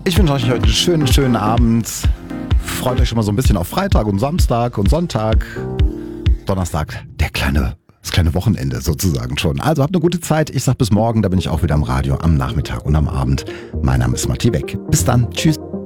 Ich wünsche euch heute einen schönen Abend. Freut euch schon mal so ein bisschen auf Freitag und Samstag und Sonntag. Donnerstag, das kleine Wochenende sozusagen schon. Also habt eine gute Zeit. Ich sag bis morgen, da bin ich auch wieder am Radio, am Nachmittag und am Abend. Mein Name ist Matti Weck. Bis dann. Tschüss.